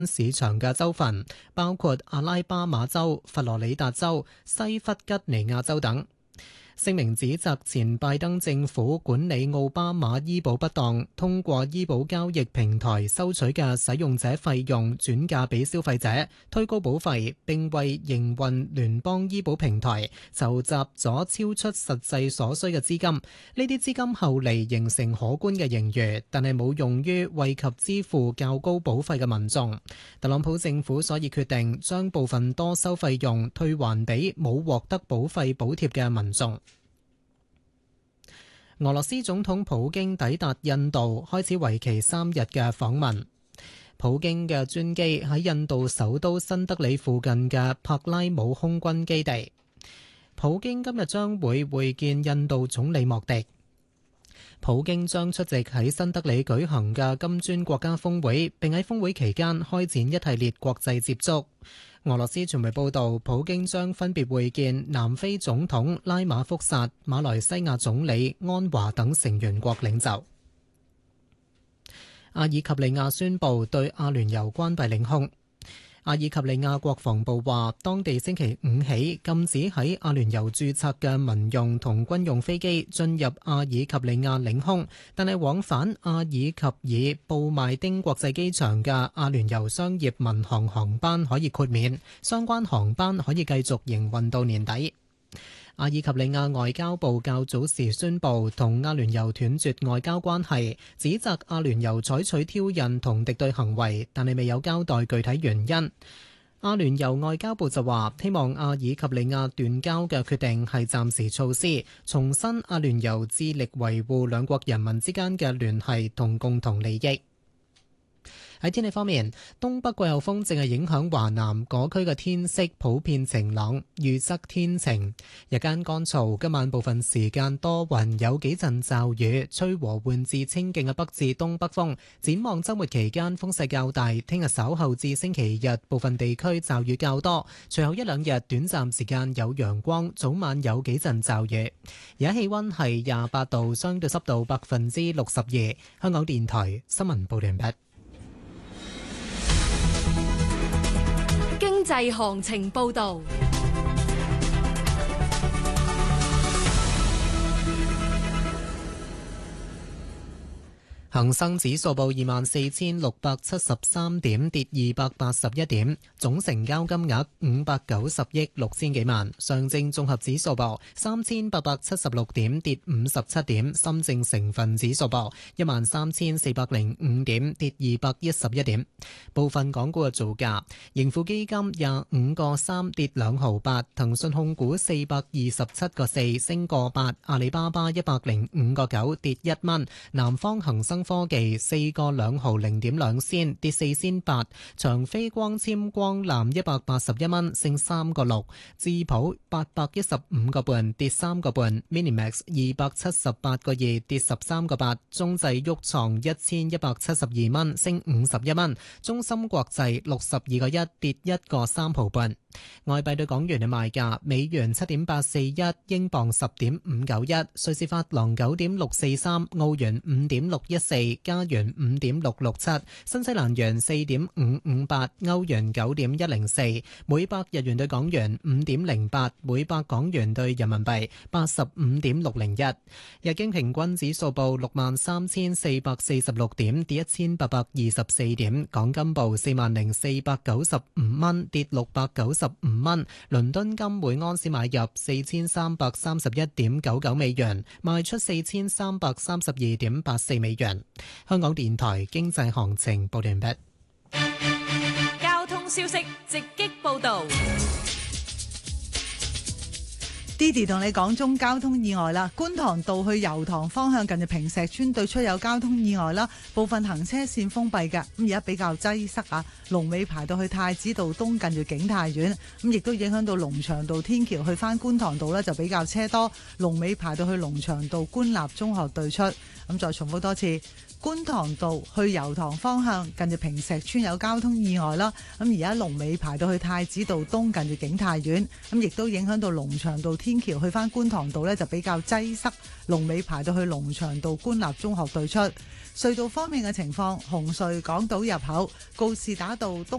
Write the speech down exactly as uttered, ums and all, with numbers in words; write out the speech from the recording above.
市場嘅州份，包括阿拉巴馬州、佛羅里達州、西弗吉尼亞州等。聲明指責前拜登政府管理奧巴馬醫保不當，通過醫保交易平台收取嘅使用者費用轉嫁俾消費者，推高保費，並為營運聯邦醫保平台籌集咗超出實際所需嘅資金。呢啲資金後嚟形成可觀嘅盈餘，但係冇用於惠及支付較高保費嘅民眾。特朗普政府所以決定將部分多收費用退還俾冇獲得保費補貼嘅民眾。俄羅斯總統普京抵達印度，開始為期三日嘅訪問。普京嘅專機喺印度首都新德里附近嘅柏拉姆空軍基地。普京今日將會會見印度總理莫迪。普京將出席喺新德里舉行嘅金磚國家峰會，並喺峰會期間開展一系列國際接觸。俄羅斯傳媒報道，普京將分別會見南非總統拉馬福薩、馬來西亞總理安華等成員國領袖。阿爾及利亞宣布對阿聯酋關閉領空。阿爾及利亞國防部話，當地星期五起禁止喺阿聯酋註冊嘅民用同軍用飛機進入阿爾及利亞領空，但係往返阿爾及爾布麥丁國際機場嘅阿聯酋商業民航航班可以豁免，相關航班可以繼續營運到年底。阿爾及利亞外交部較早時宣布同阿聯酋斷絕外交關係，指責阿聯酋採取挑釁同敵對行為，但係未有交代具體原因。阿聯酋外交部就話，希望阿爾及利亞斷交嘅決定係暫時措施，重申阿聯酋致力維護兩國人民之間嘅聯繫同共同利益。喺天氣方面，東北季候風正係影響華南，嗰區嘅天色普遍晴朗，預測天晴，日間乾燥，今晚部分時間多雲，有幾陣驟雨，吹和緩至清勁嘅北至東北風。展望週末期間風勢較大，聽日稍後至星期日部分地區驟雨較多，隨後一兩日短暫時間有陽光，早晚有幾陣驟雨。而家氣溫係廿八度，相對濕度百分之六十二。香港電台新聞報道完畢。 經濟行情報道。 恒生指數報二萬四千六百七十三點，跌二百八十一點，總成交金額五百九十億六千幾萬。上證綜合指數報三千八百七十六點，跌五十七點。深證成分指數報一萬三千四百零五點，跌二百一十一點。部分港股嘅造價：盈富基金廿五個三跌兩毫八，騰訊控股四百二十七個四升個八，阿里巴巴一百零五個九跌一蚊，南方恒生科技四個兩毫零點兩仙跌四仙八，長飛光纖光纜一百八十一蚊升三個六，智普八百一十五個半跌三個半 ，Minimax 二百七十八個二跌十三個八，中製旭創一千一百七十二蚊升五十一蚊，中芯國際六十二個一跌一個三毫半。外幣對港元嘅賣價：美元七點八四一，英鎊十點五九一，瑞士法郎九點六四三，澳元五點六一四，加元五點六六七，新西蘭元四點五五八，歐元九點一零四，每百日元對港元五點零八，每百港元對人民幣八十五點六零一。日經平均指數報六萬三千四百四十六點，跌一千八百二十四點。港金報四萬零四百九十五蚊，跌六百九十五蚊。倫敦金每安士買入四千三百三十一點九九美元，賣出四千三百三十二點八四美元。香港電台經濟行情報完畢。 交通消息直擊報道。 Didi 同你講中交通意外啦，觀塘道去油塘方向近住坪石村對出有交通意外啦，部分行車線封閉嘅，咁而家比較擠塞啊，龍尾排到去太子道東近住景泰苑，咁亦都影響到龍翔道天橋去翻觀塘道呢就比較車多，龍尾排到去龍翔道官立中學對出，咁再重複多次。觀塘道去油塘方向近住坪石村有交通意外啦，咁而家龍尾排到去太子道東近住景泰苑，咁亦都影響到龍翔道天橋去翻觀塘道呢就比較擠塞，龍尾排到去龍翔道官立中學對出。 隧道方面嘅情況，紅隧港島入口告士打道東